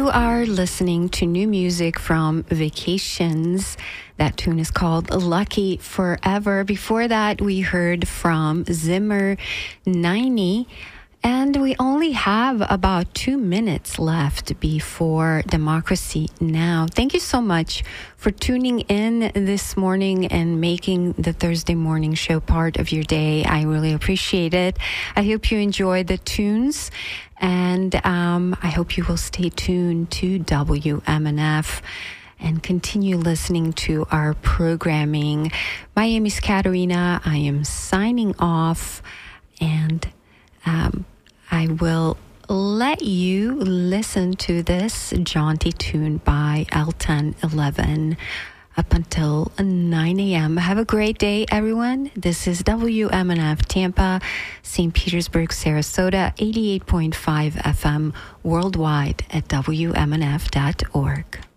You are listening to new music from Vacations. That tune is called Lucky Forever. Before that, we heard from Zimmer 90. And we only have about 2 minutes left before Democracy Now! Thank you so much for tuning in this morning and making the Thursday morning show part of your day. I really appreciate it. I hope you enjoy the tunes, and I hope you will stay tuned to WMNF and continue listening to our programming. My name is Katerina. I am signing off, and I will let you listen to this jaunty tune by L1011 up until 9 a.m. Have a great day, everyone. This is WMNF Tampa, St. Petersburg, Sarasota, 88.5 FM, worldwide at WMNF.org.